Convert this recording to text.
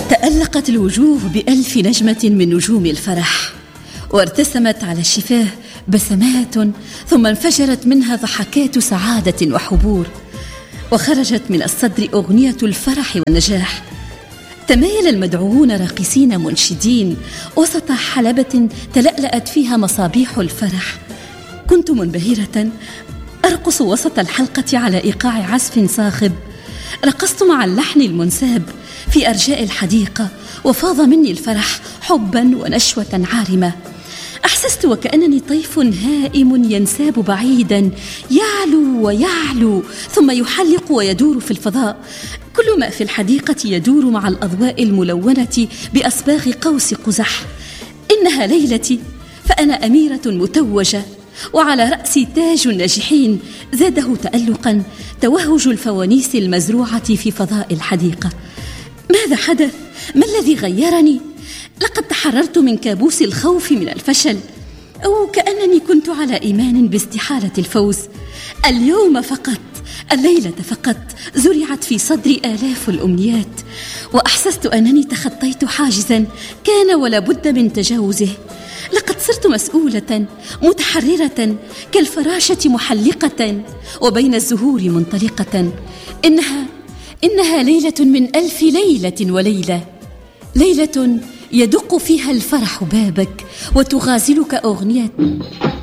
تألقت الوجوه بألف نجمة من نجوم الفرح، وارتسمت على الشفاه بسمات، ثم انفجرت منها ضحكات سعادة وحبور، وخرجت من الصدر أغنية الفرح والنجاح. تمايل المدعوون راقصين منشدين وسط حلبة تلألأت فيها مصابيح الفرح. كنت منبهرة أرقص وسط الحلقة على إيقاع عزف صاخب. رقصت مع اللحن المنساب في أرجاء الحديقة، وفاض مني الفرح حبا ونشوة عارمة. أحسست وكأنني طيف هائم ينساب بعيدا، يعلو ويعلو ثم يحلق ويدور في الفضاء. كل ما في الحديقة يدور مع الأضواء الملونة بأصباغ قوس قزح. إنها ليلتي، فأنا أميرة متوجة، وعلى رأسي تاج الناجحين. زاده تألقا توهج الفوانيس المزروعة في فضاء الحديقة. ماذا حدث؟ ما الذي غيرني؟ لقد تحررت من كابوس الخوف من الفشل، أو كأنني كنت على إيمان باستحالة الفوز. اليوم فقط، الليلة فقط، زرعت في صدري آلاف الأمنيات، وأحسست أنني تخطيت حاجزا كان ولا بد من تجاوزه. لقد صرت مسؤولة متحررة كالفراشة محلقة وبين الزهور منطلقة. إنها ليلة من 1000 ليلة وليلة، ليلة يدق فيها الفرح بابك وتغازلك أغنية